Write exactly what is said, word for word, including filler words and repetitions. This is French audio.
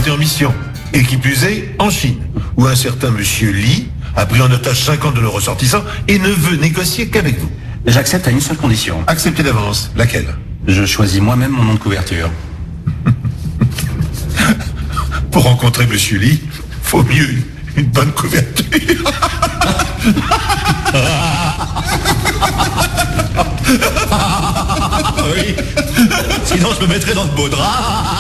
partez en mission. Et qui plus est, en Chine, où un certain monsieur Li a pris en otage cinquante de nos ressortissants et ne veut négocier qu'avec vous. J'accepte à une seule condition. Acceptez d'avance. Laquelle? Je choisis moi-même mon nom de couverture. Pour rencontrer monsieur Li, faut mieux une, une bonne couverture. Oui. Sinon, je me mettrais dans de beaux draps.